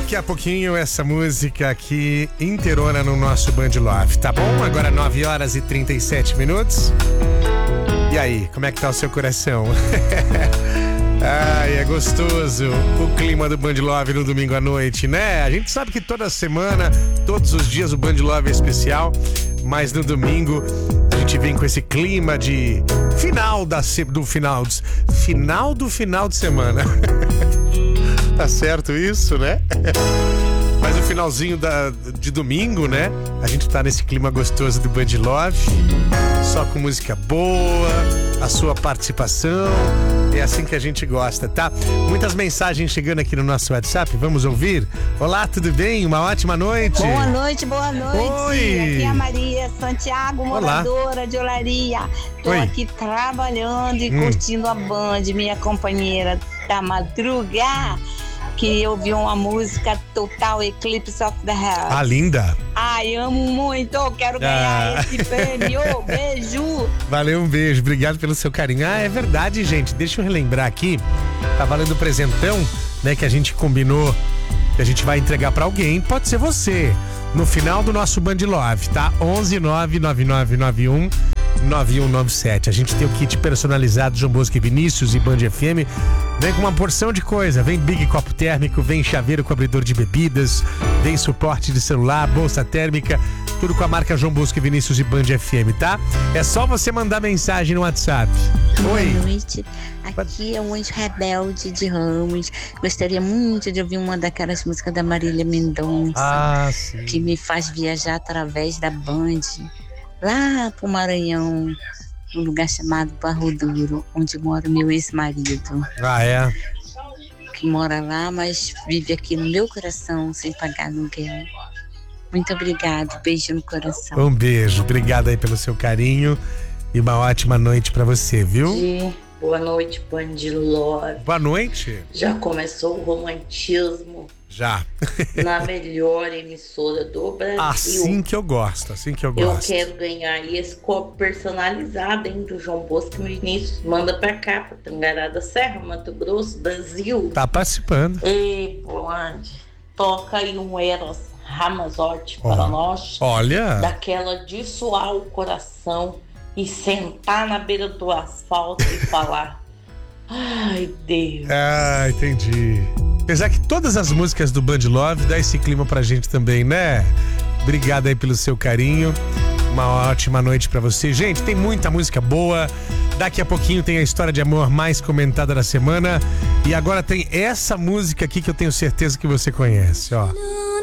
Daqui a pouquinho essa música aqui inteirona no nosso Band Love, tá bom? Agora 9 horas e 37 minutos. E aí, como é que tá o seu coração? Ai, é gostoso o clima do Band Love no domingo à noite, né? A gente sabe que toda semana, todos os dias o Band Love é especial, mas no domingo a gente vem com esse clima de final do final de semana. Tá certo isso, né? Mas no finalzinho de domingo, né? A gente tá nesse clima gostoso do Band Love, só com música boa, a sua participação. É assim que a gente gosta, tá? Muitas mensagens chegando aqui no nosso WhatsApp, vamos ouvir? Olá, tudo bem? Uma ótima noite. Boa noite, boa noite. Oi. Aqui é a Maria Santiago, moradora Olá. de Olaria. Tô Oi. aqui trabalhando e curtindo a Band, minha companheira da madruga. Que eu ouvi uma música Total Eclipse of the Heart. Ah, linda. Ai, amo muito, quero ganhar esse prêmio. Beijo. Valeu, um beijo, obrigado pelo seu carinho. Ah, é verdade, gente, deixa eu relembrar aqui, tá valendo o presentão, né, que a gente combinou, que a gente vai entregar pra alguém, pode ser você, no final do nosso Band Love, tá? 11999919197. A gente tem o kit personalizado João Bosco e Vinícius e Band FM. Vem com uma porção de coisa. Vem Big Copo Térmico, vem chaveiro com abridor de bebidas, vem suporte de celular, bolsa térmica, tudo com a marca João Bosco e Vinícius e Band FM, tá? É só você mandar mensagem no WhatsApp. Oi. Boa noite, aqui é o Anjo Rebelde de Ramos. Gostaria muito de ouvir uma daquelas músicas da Marília Mendonça. Ah, sim. Que me faz viajar através da Band lá pro Maranhão, num lugar chamado Barro Duro, onde mora meu ex-marido. Ah, é? Que mora lá, mas vive aqui no meu coração sem pagar aluguel. Muito obrigado, beijo no coração. Um beijo, obrigado aí pelo seu carinho e uma ótima noite pra você, viu? Boa noite, Band Love. Boa noite. Já começou o romantismo Já. na melhor emissora do Brasil. Assim que eu gosto, Eu quero ganhar esse copo personalizado, hein, do João Bosco e Vinícius. Manda pra cá, pra Tangará da Serra, Mato Grosso, Brasil. Tá participando. Ei, Band, toca aí um Eros Ramazzotti para nós. Olha. Daquela de suar o coração e sentar na beira do asfalto e falar: ai, Deus. Ah, entendi. Apesar que todas as músicas do Band Love dá esse clima pra gente também, né? Obrigado aí pelo seu carinho. Uma ótima noite pra você. Gente, tem muita música boa. Daqui a pouquinho tem a história de amor mais comentada da semana. E agora tem essa música aqui que eu tenho certeza que você conhece, ó.